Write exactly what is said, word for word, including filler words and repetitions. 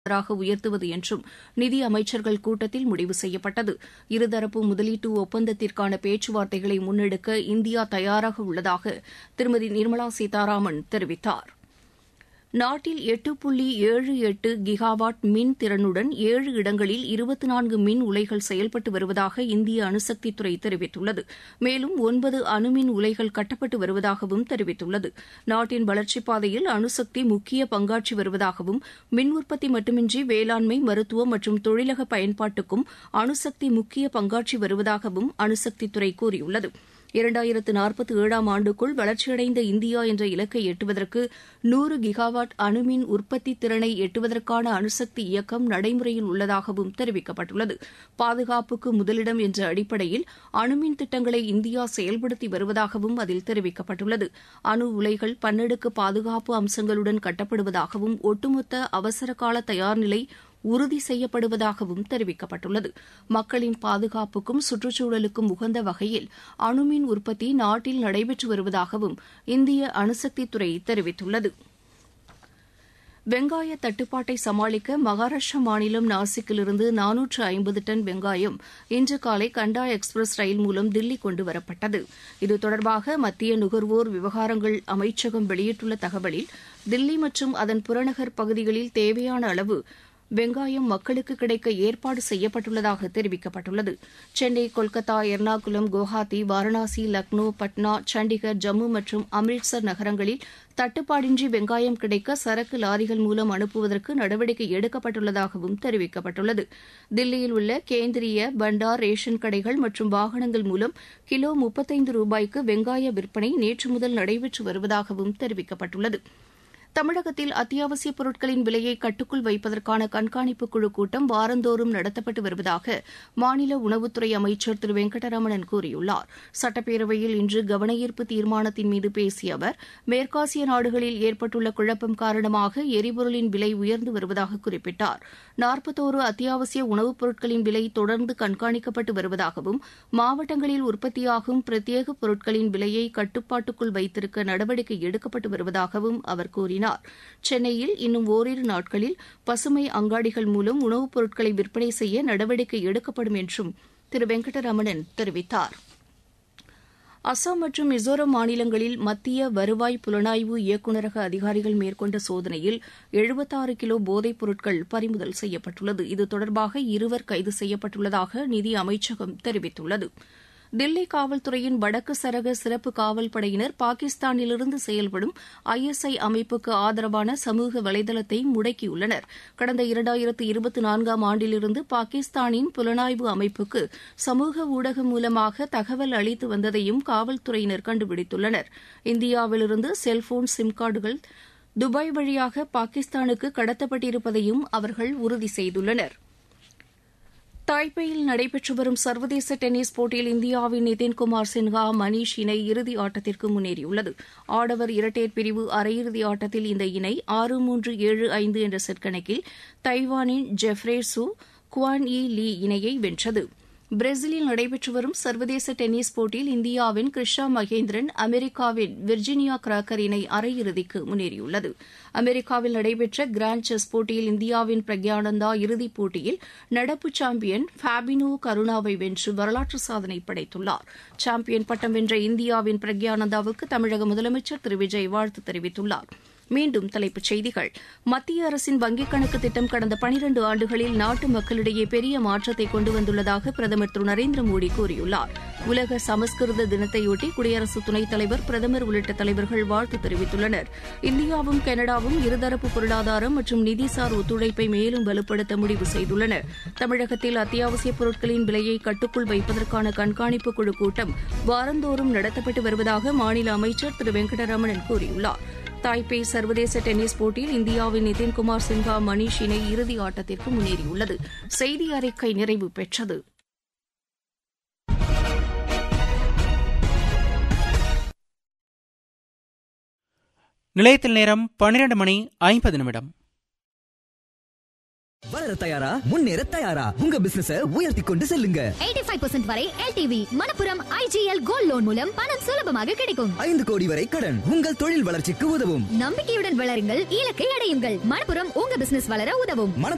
ராக உயர்த்துவது என்றும் நிதி அமைச்சர்கள் கூட்டத்தில் முடிவு செய்யப்பட்டது. இருதரப்பு முதலீட்டு ஒப்பந்தத்திற்கான பேச்சுவார்த்தைகளை முன்னெடுக்க இந்தியா தயாராக உள்ளதாக திருமதி நிர்மலா சீதாராமன் தெரிவித்தார். நாட்டில் எட்டு புள்ளி ஏழு எட்டு கிகாவாட் மின் திறனுடன் ஏழு இடங்களில் இருபத்தி நான்கு மின் உலைகள் செயல்பட்டு வருவதாக இந்திய அணுசக்தித்துறை தெரிவித்துள்ளது. மேலும் ஒன்பது அணுமின் உலைகள் கட்டப்பட்டு வருவதாகவும் தெரிவித்துள்ளது. நாட்டின் வளர்ச்சிப் பாதையில் அணுசக்தி முக்கிய பங்காற்றி வருவதாகவும் மின் உற்பத்தி மட்டுமின்றி வேளாண்மை, மருத்துவம் மற்றும் தொழிலக பயன்பாட்டுக்கும் அணுசக்தி முக்கிய பங்காற்றி வருவதாகவும் அணுசக்தித்துறை கூறியுள்ளது. இரண்டாயிரத்து நாற்பத்தி ஏழாம் ஆண்டுக்குள் வளர்ச்சியடைந்த இந்தியா என்ற இலக்கை எட்டுவதற்கு நூறு கிகாவாட் அணுமின் உற்பத்தி திறனை எட்டுவதற்கான அணுசக்தி இயக்கம் நடைமுறையில் உள்ளதாகவும் தெரிவிக்கப்பட்டுள்ளது. பாதுகாப்புக்கு முதலிடம் என்ற அடிப்படையில் அணுமின் திட்டங்களை இந்தியா செயல்படுத்தி வருவதாகவும் அதில் தெரிவிக்கப்பட்டுள்ளது. அணு உலைகள் பன்னடுக்கு பாதுகாப்பு அம்சங்களுடன் கட்டப்படுவதாகவும் ஒட்டுமொத்த அவசரகால தயார்நிலை உறுதி செய்யப்படுவதாகவும் தெரிவிக்கப்பட்டுள்ளது. மக்களின் பாதுகாப்புக்கும் சுற்றுச்சூழலுக்கும் உகந்த வகையில் அணுமின் உற்பத்தி நாட்டில் நடைபெற்று வருவதாகவும் இந்திய அணுசக்தித்துறை தெரிவித்துள்ளது. வெங்காய தட்டுப்பாட்டை சமாளிக்க மகாராஷ்டிரா மாநிலம் நாசிக்கிலிருந்து நானூற்று ஐம்பது டன் வெங்காயம் இன்று காலை கண்டா எக்ஸ்பிரஸ் ரயில் மூலம் தில்லி கொண்டு வரப்பட்டது. இது தொடர்பாக மத்திய நுகர்வோர் விவகாரங்கள் அமைச்சகம் வெளியிட்டுள்ள தகவலில் தில்லி மற்றும் அதன் புறநகர் பகுதிகளில் தேவையான அளவு வெங்காயம் மக்களுக்கு கிடைக்க ஏற்பாடு செய்யப்பட்டுள்ளதாக தெரிவிக்கப்பட்டுள்ளது. சென்னை, கொல்கத்தா, எர்ணாகுளம், குவஹாத்தி, வாரணாசி, லக்னோ, பட்னா, சண்டிகர், ஜம்மு மற்றும் அம்ரிட்சர் நகரங்களில் தட்டுப்பாடின்றி வெங்காயம் கிடைக்க சரக்கு லாரிகள் மூலம் அனுப்புவதற்கு நடவடிக்கை எடுக்கப்பட்டுள்ளதாகவும் தெரிவிக்கப்பட்டுள்ளது. தில்லியில் உள்ள கேந்திரிய, பண்டார், ரேஷன் கடைகள் மற்றும் வாகனங்கள் மூலம் கிலோ முப்பத்தைந்து ரூபாய்க்கு வெங்காய விற்பனை நேற்று முதல் நடைபெற்று வருவதாகவும் தெரிவிக்கப்பட்டுள்ளது. தமிழகத்தில் அத்தியாவசியப் பொருட்களின் விலையை கட்டுக்குள் வைப்பதற்கான கண்காணிப்பு குழு கூட்டம் வாரந்தோறும் நடத்தப்பட்டு வருவதாக மாநில உணவுத்துறை அமைச்சர் திரு வெங்கடரமணன் கூறியுள்ளார். சட்டப்பேரவையில் இன்று கவனஈர்ப்பு தீர்மானத்தின் மீது பேசிய அவர், மேற்காசிய நாடுகளில் ஏற்பட்டுள்ள குழப்பம் காரணமாக எரிபொருளின் விலை உயர்ந்து வருவதாக குறிப்பிட்டார். நாற்பத்தோரு அத்தியாவசிய உணவுப் பொருட்களின் விலை தொடர்ந்து கண்காணிக்கப்பட்டு வருவதாகவும் மாவட்டங்களில் உற்பத்தியாகும் பிரத்யேக பொருட்களின் விலையை கட்டுப்பாட்டுக்குள் வைத்திருக்க நடவடிக்கை எடுக்கப்பட்டு வருவதாகவும் அவர் கூறினார். சென்னையில் இன்னும் ஓரிரு நாட்களில் பசுமை அங்காடிகள் மூலம் உணவுப் பொருட்களை விற்பனை செய்ய நடவடிக்கை எடுக்கப்படும் என்றும் திரு வெங்கடரமணன் தெரிவித்தார். அசாம் மற்றும் மிசோரம் மாநிலங்களில் மத்திய வருவாய் புலனாய்வு இயக்குநரக அதிகாரிகள் மேற்கொண்ட சோதனையில் எழுபத்தாறு கிலோ போதைப் பொருட்கள் பறிமுதல் செய்யப்பட்டுள்ளது. இது தொடர்பாக இருவர் கைது செய்யப்பட்டுள்ளதாக நிதி அமைச்சகம் தெரிவித்துள்ளது. தில்லி காவல்துறையின் வடக்கு சரக சிறப்பு காவல் படையினர் பாகிஸ்தானிலிருந்து செயல்படும் ஐ எஸ் ஐ அமைப்புக்கு ஆதரவான சமூக வலைதளத்தை முடக்கியுள்ளனர். கடந்த இரண்டாயிரத்து இருபத்தி நான்காம் ஆண்டிலிருந்து பாகிஸ்தானின் புலனாய்வு அமைப்புக்கு சமூக ஊடகம் மூலமாக தகவல் அளித்து வந்ததையும் காவல்துறையினர் கண்டுபிடித்துள்ளனர். இந்தியாவிலிருந்து செல்போன் சிம் கார்டுகள் துபாய் வழியாக பாகிஸ்தானுக்கு கடத்தப்பட்டிருப்பதையும் அவர்கள் உறுதி செய்துள்ளனர். தாய்பேயில் நடைபெற்று வரும் சர்வதேச டென்னிஸ் போட்டியில் இந்தியாவின் நிதின்குமார் சின்ஹா, மணீஷ் இணை இறுதி ஆட்டத்திற்கு முன்னேறியுள்ளது. ஆடவர் இரட்டையர் பிரிவு அரையிறுதி ஆட்டத்தில் இந்த இணை ஆறு மூன்று ஏழு ஐந்து என்ற செட் கணக்கில் தைவானின் ஜெஃப்ரே சூ, குவான் யி லீ இணையை வென்றது. பிரேசிலில் நடைபெற்று வரும் சர்வதேச டென்னிஸ் போட்டியில் இந்தியாவின் கிருஷா மகேந்திரன், அமெரிக்காவின் விர்ஜினியா கிராக்கர் இணை அரையிறுதிக்கு முன்னேறியுள்ளது. அமெரிக்காவில் நடைபெற்ற கிராண்ட் செஸ் போட்டியில் இந்தியாவின் பிரக்யானந்தா இறுதிப் போட்டியில் நடப்பு சாம்பியன் ஃபாபினோ கருணாவை வென்று வரலாற்று சாதனை படைத்துள்ளார். சாம்பியன் பட்டம் வென்ற இந்தியாவின் பிரக்யானந்தாவுக்கு தமிழக முதலமைச்சர் திரு விஜய் வாழ்த்து தெரிவித்துள்ளார். மீண்டும் தலைப்புச் செய்திகள். மத்திய அரசின் வங்கிக் கணக்கு திட்டம் கடந்த பனிரண்டு ஆண்டுகளில் நாட்டு மக்களிடையே பெரிய மாற்றத்தை கொண்டு வந்துள்ளதாக பிரதமர் திரு நரேந்திர மோடி கூறியுள்ளார். உலக சமஸ்கிருத தினத்தையொட்டி குடியரசு துணைத் தலைவர், பிரதமர் உள்ளிட்ட தலைவர்கள் வாழ்த்து தெரிவித்துள்ளனர். இந்தியாவும் கனடாவும் இருதரப்பு பொருளாதாரம் மற்றும் நிதிசார் ஒத்துழைப்பை மேலும் வலுப்படுத்த முடிவு செய்துள்ளன. தமிழகத்தில் அத்தியாவசியப் பொருட்களின் விலையை கட்டுக்குள் வைப்பதற்கான கண்காணிப்பு குழு கூட்டம் வாரந்தோறும் நடத்தப்பட்டு வருவதாக மாநில அமைச்சர் திரு வெங்கடரமணன் கூறியுள்ளார். தாய்பேய் சர்வதேச டென்னிஸ் போட்டியில் இந்தியாவின் நிதின்குமார் சின்ஹா, மணீஷ் இணை இறுதி ஆட்டத்திற்கு முன்னேறியுள்ளது. செய்தி அறிக்கை நிறைவு பெற்றது. நிலையத்தில் நேரம் பன்னிரண்டு மணி ஐம்பது நிமிடம். வளர தயாரா, முன்னேற தயாரா, உங்க பிசினஸ உயர்த்தி கொண்டு செல்லுங்க. எண்பத்தி ஐந்து சதவீதம் வரை L T V Manappuram I G L gold loan மூலம் பணம் சுலபமாக கிடைக்கும். ஐந்து கோடி வரை கடன் உங்கள் தொழில் வளர்ச்சிக்கு உதவும். நம்பிக்கையுடன் வளருங்கள், இலக்கை அடையுங்கள். மணப்புரம் உங்க பிசினஸ் வளர உதவும்.